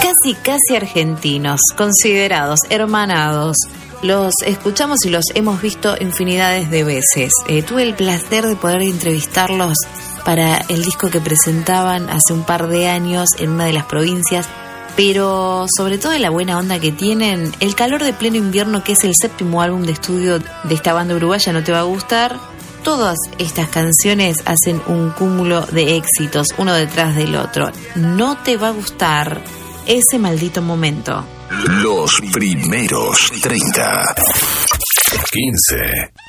casi argentinos, considerados hermanados. Los escuchamos y los hemos visto infinidades de veces. Tuve el placer de poder entrevistarlos para el disco que presentaban hace un par de años en una de las provincias, pero sobre todo la buena onda que tienen, el calor de pleno invierno, que es el 7º álbum de estudio de esta banda uruguaya, No Te Va a Gustar. Todas estas canciones hacen un cúmulo de éxitos, uno detrás del otro. No te va a gustar ese maldito momento. Los primeros 30. 15.